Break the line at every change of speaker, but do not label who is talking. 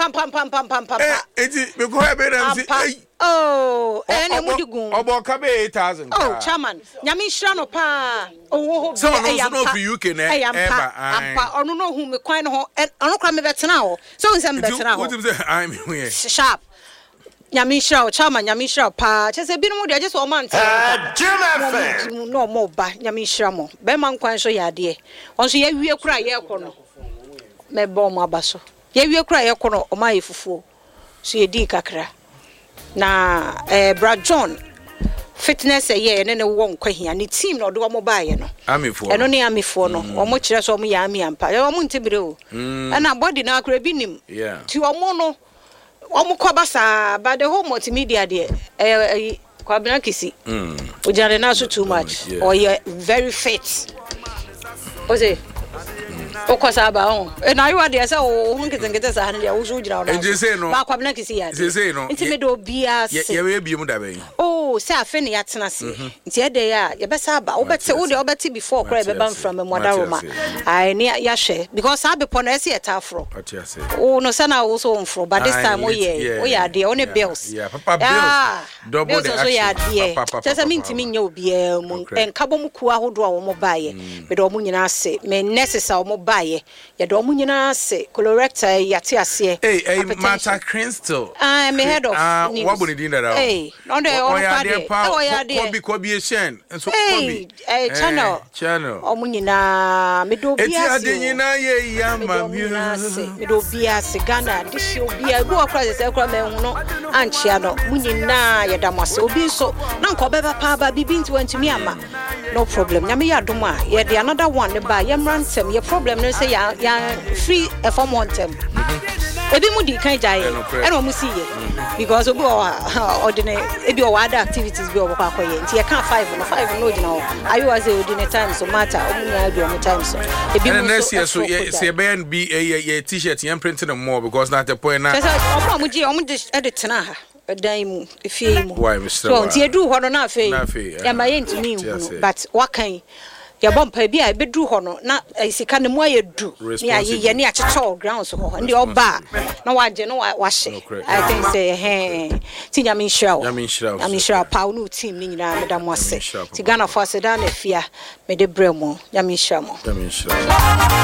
Eti me go have been
oh ene mudigun
oboka be 8,000
oh chairman nyame nhira no pa oh
so no for UK na
ampa ono no hu me kwan no ho ono kra me betena ho so nsem me betena ho
what you say I'm here
sharp nyame nhira chairman nyame nhira pa chese binu de just o man no mo ba nyame nhira mo be man kwan so ya de onso ye wie kura ye kɔ no me bo mo abaso ye wie kura ye kɔ no o ma ye fufuo so ye di kakra na Brad John fitness ne wo nkwa ne team no do mo baaye no
amifo
eno ne amifo no o mo kire so mo ya ami ampa o mo ntibire o na body na akra bi nim ti o mo no o mo koba sa ba the whole multimedia de Kwabena Kisi o jare na so too much or you very fit o say o kosa ba on na you dey say o nkete sa han dey o so jira o ba Kwabena Kisi ya nti me do bia se
ye we biem da ben
oh say afa ne yatena se nti e dey ya ye be sa ba o bete o dey o bete before kra be ban from moda roma ai ne ya hwe because abi po na ese eta afro oh no say na o so onfro but this time o ye dey on bills
papa bills double the
so ya dey say me ntimi nya obi mu enkabo mu ku ahodo a wo mo baaye be do mo nyina se me necessary mo baaye ye do mo nyina se colorectal yate ase
Martha Crystal
me head of
news what boni din da
on the
Kobe Shen so
Kobe channel o mo nyina me do bia se
eti nyina ye yama
me do bia se Ghana dishi obi a go akra se kra me hu no anchia no mo nyina ye damase obi so na nko beba pa ba bibi nti wantumi ama no problem nyame ya dom a ye de another one ne ba ye mrantem ye problem no say ya free a form on them ebi mu di kan jaye e no mu see ye because obi ordinary ebi o other activities bi o kwa akoye nti ye kan 5 no gina o ayu was ordinary time so matter o mu na do o time so ebi mu
next year so ye ben be a t-shirt ye printing them more because not the point na
so o mu edit na ha dan mu efie mu so nti edu ho no na afei ya ma ye ntumi hu but wakan ya bompa bi a bedu ho no na sika ne mu ayedu ne aye ne achecho grounds ho ndi oba na waje no wahye I think say ti nyame nhyira pa no team ni nyina medam wase ti Ghana for aseda na fia me de bremo nyame nhyira mo